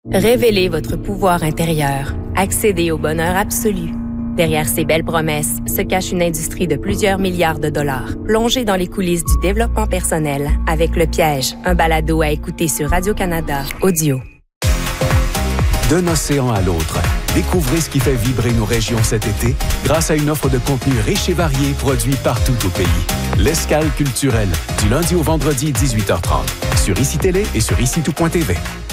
Révélez votre pouvoir intérieur. Accédez au bonheur absolu. Derrière ces belles promesses se cache une industrie de plusieurs milliards de dollars. Plongez dans les coulisses du développement personnel avec Le Piège, un balado à écouter sur Radio-Canada Audio. D'un océan à l'autre, découvrez ce qui fait vibrer nos régions cet été grâce à une offre de contenu riche et varié produit partout au pays. L'Escale culturelle, du lundi au vendredi 18h30, sur ICI Télé et sur ICITout.tv.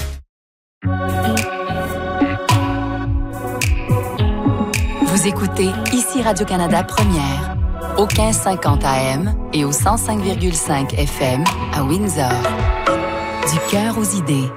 Vous écoutez ici Radio-Canada Première, au 1550 AM et au 105,5 FM à Windsor. Du cœur aux idées.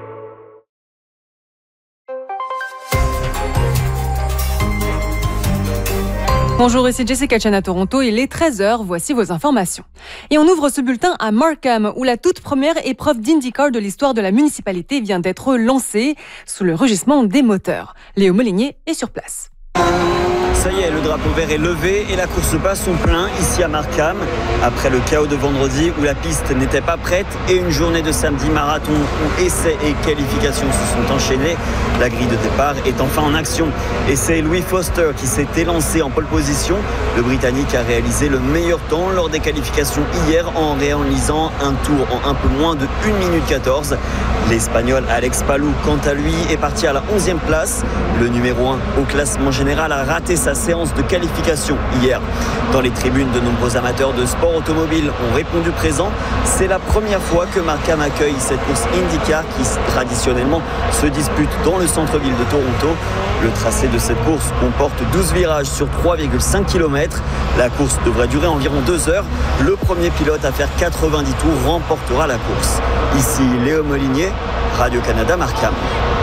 Bonjour, ici Jessica Chen à Toronto. Il est 13h, voici vos informations. Et on ouvre ce bulletin à Markham, où la toute première épreuve d'IndyCar de l'histoire de la municipalité vient d'être lancée sous le rugissement des moteurs. Léo Molinier est sur place. Ça y est, le drapeau vert est levé et la course bat son plein ici à Markham. Après le chaos de vendredi où la piste n'était pas prête et une journée de samedi marathon où essais et qualifications se sont enchaînés, la grille de départ est enfin en action. Et c'est Louis Foster qui s'est élancé en pole position. Le Britannique a réalisé le meilleur temps lors des qualifications hier en réalisant un tour en un peu moins de 1 minute 14. L'Espagnol Alex Palou, quant à lui, est parti à la 11e place. Le numéro 1 au classement général a raté sa séance de qualification hier. Dans les tribunes, de nombreux amateurs de sport automobile ont répondu présent. C'est la première fois que Markham accueille cette course IndyCar qui traditionnellement se dispute dans le centre-ville de Toronto. Le tracé de cette course comporte 12 virages sur 3,5 km. La course devrait durer environ 2 heures. Le premier pilote à faire 90 tours remportera la course. Ici Léo Molinier, Radio-Canada Markham.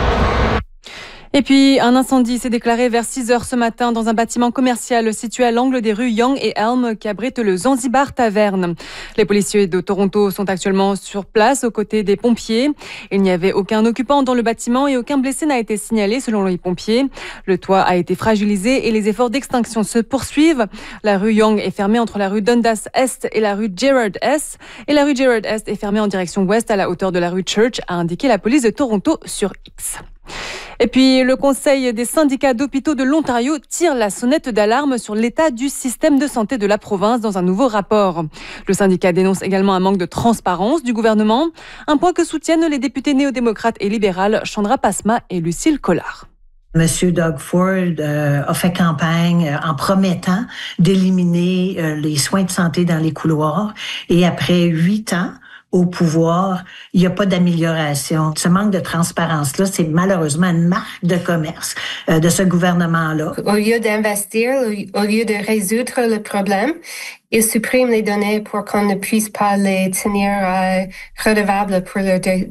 Et puis, un incendie s'est déclaré vers 6h ce matin dans un bâtiment commercial situé à l'angle des rues Yonge et Elm qui abrite le Zanzibar Taverne. Les policiers de Toronto sont actuellement sur place aux côtés des pompiers. Il n'y avait aucun occupant dans le bâtiment et aucun blessé n'a été signalé selon les pompiers. Le toit a été fragilisé et les efforts d'extinction se poursuivent. La rue Yonge est fermée entre la rue Dundas Est et la rue Gerrard Est. Et la rue Gerrard Est est fermée en direction ouest à la hauteur de la rue Church, a indiqué la police de Toronto sur X. Et puis, le Conseil des syndicats d'hôpitaux de l'Ontario tire la sonnette d'alarme sur l'état du système de santé de la province dans un nouveau rapport. Le syndicat dénonce également un manque de transparence du gouvernement, un point que soutiennent les députés néo-démocrates et libérales Chandra Pasma et Lucille Collard. Monsieur Doug Ford a fait campagne en promettant d'éliminer les soins de santé dans les couloirs. Et après 8 ans, au pouvoir, il n'y a pas d'amélioration. Ce manque de transparence-là, c'est malheureusement une marque de commerce de ce gouvernement-là. Au lieu d'investir, au lieu de résoudre le problème, ils suppriment les données pour qu'on ne puisse pas les tenir redevables pour leurs